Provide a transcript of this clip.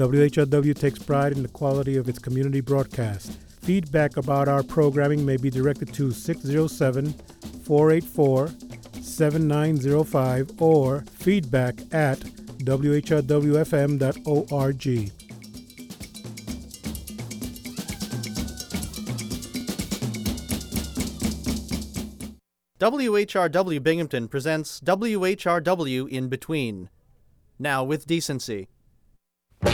WHRW takes pride in the quality of its community broadcast. Feedback about our programming may be directed to 607-484-7905 or feedback@whrwfm.org. WHRW Binghamton presents WHRW In Between. Now with decency.